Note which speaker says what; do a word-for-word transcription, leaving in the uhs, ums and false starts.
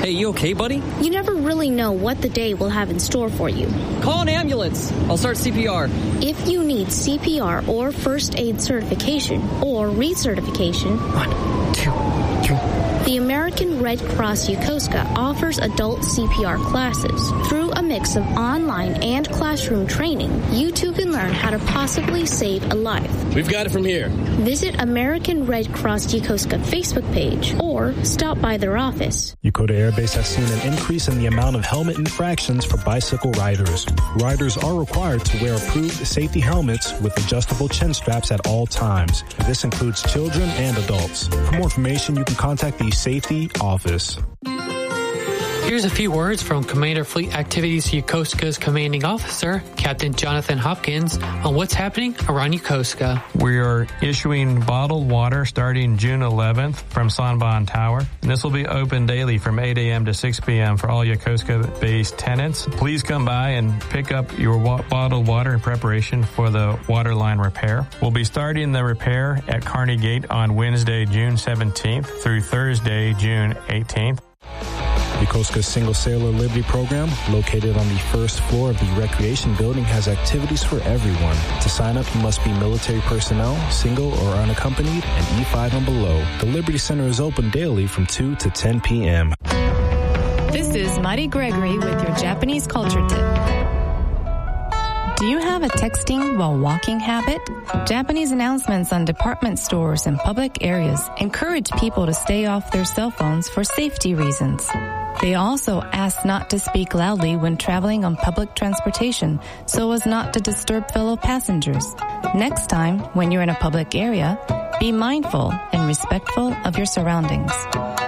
Speaker 1: Hey, you okay, buddy?
Speaker 2: You never really know what the day will have in store for you.
Speaker 1: Call an ambulance. I'll start C P R.
Speaker 2: If you need C P R or first aid certification or recertification,
Speaker 1: One, two, three.
Speaker 2: the American Red Cross Yokosuka offers adult C P R classes. Through a mix of online and classroom training, you too can learn how to possibly save a life.
Speaker 3: We've got it from here.
Speaker 2: Visit American Red Cross Yokosuka Facebook page or stop by their office.
Speaker 4: Yokota Air Base has seen an increase in the amount of helmet infractions for bicycle riders. Riders are required to wear approved safety helmets with adjustable chin straps at all times. This includes children and adults. For more information, you can contact the Safety Office.
Speaker 5: Here's a few words from Commander Fleet Activities Yokosuka's commanding officer, Captain Jonathan Hopkins, on what's happening around Yokosuka.
Speaker 6: We are issuing bottled water starting June eleventh from Sanbon Tower. And this will be open daily from eight a.m. to six p.m. for all Yokosuka-based tenants. Please come by and pick up your wa- bottled water in preparation for the water line repair. We'll be starting the repair at Kearney Gate on Wednesday, June seventeenth through Thursday, June eighteenth.
Speaker 4: Yokosuka's Single Sailor Liberty Program, located on the first floor of the Recreation Building, has activities for everyone. To sign up, you must be military personnel, single or unaccompanied, and E five and below. The Liberty Center is open daily from two to ten p.m.
Speaker 7: This is Mari Gregory with your Japanese culture tip. Do you have a texting while walking habit? Japanese announcements on department stores and public areas encourage people to stay off their cell phones for safety reasons. They also ask not to speak loudly when traveling on public transportation so as not to disturb fellow passengers. Next time, when you're in a public area, be mindful and respectful of your surroundings.